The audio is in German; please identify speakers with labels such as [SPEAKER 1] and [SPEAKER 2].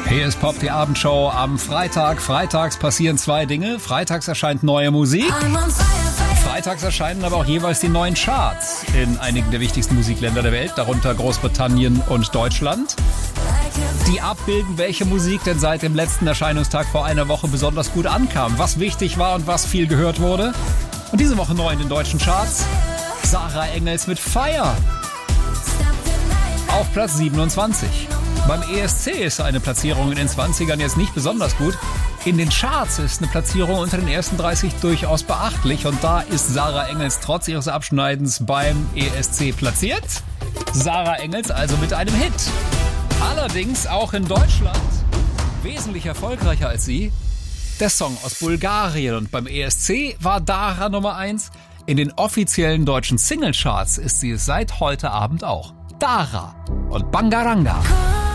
[SPEAKER 1] Hier ist Pop, die Abendshow am Freitag. Freitags passieren zwei Dinge. Freitags erscheint neue Musik. Freitags erscheinen aber auch jeweils die neuen Charts in einigen der wichtigsten Musikländer der Welt, darunter Großbritannien und Deutschland. Die abbilden, welche Musik denn seit dem letzten Erscheinungstag vor einer Woche besonders gut ankam, was wichtig war und was viel gehört wurde. Und diese Woche neu in den deutschen Charts: Sarah Engels mit Fire auf Platz 27. Beim ESC ist eine Platzierung in den 20ern jetzt nicht besonders gut. In den Charts ist eine Platzierung unter den ersten 30 durchaus beachtlich. Und da ist Sarah Engels trotz ihres Abschneidens beim ESC platziert. Sarah Engels also mit einem Hit. Allerdings auch in Deutschland wesentlich erfolgreicher als sie der Song aus Bulgarien. Und beim ESC war Dara Nummer 1. In den offiziellen deutschen Singlecharts ist sie es seit heute Abend auch. Dara und Bangaranga.